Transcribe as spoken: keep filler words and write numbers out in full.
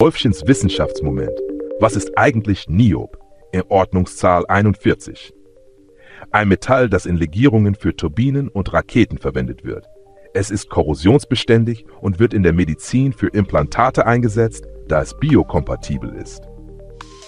Wolfchens Wissenschaftsmoment. Was ist eigentlich Niob? In Ordnungszahl einundvierzig. Ein Metall, das in Legierungen für Turbinen und Raketen verwendet wird. Es ist korrosionsbeständig und wird in der Medizin für Implantate eingesetzt, da es biokompatibel ist.